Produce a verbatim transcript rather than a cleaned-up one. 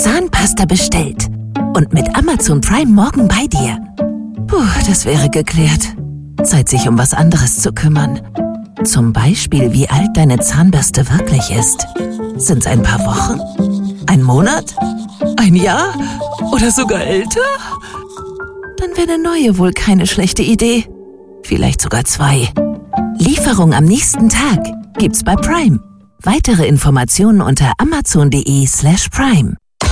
Zahnpasta bestellt. Und mit Amazon Prime morgen bei dir. Puh, das wäre geklärt. Zeit, sich um was anderes zu kümmern. Zum Beispiel, wie alt deine Zahnbürste wirklich ist. Sind's ein paar Wochen? Ein Monat? Ein Jahr? Oder sogar älter? Dann wäre eine neue wohl keine schlechte Idee. Vielleicht sogar zwei. Lieferung am nächsten Tag gibt's bei Prime. Weitere Informationen unter amazon.de slash Prime.